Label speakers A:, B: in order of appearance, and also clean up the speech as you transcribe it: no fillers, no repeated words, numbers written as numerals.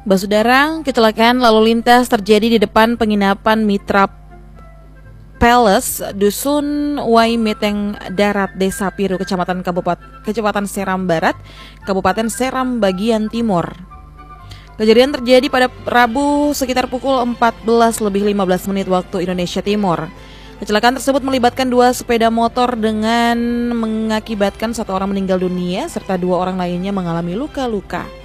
A: Basudara, kecelakaan lalu lintas terjadi di depan penginapan Mitra Palace, Dusun Waimeteng Darat, Desa Piru, Kecamatan Seram Barat, Kabupaten Seram bagian timur. Kejadian terjadi pada Rabu sekitar pukul 14:15 waktu Indonesia Timur. Kecelakaan tersebut melibatkan 2 sepeda motor dengan mengakibatkan 1 orang meninggal dunia serta 2 orang lainnya mengalami luka-luka.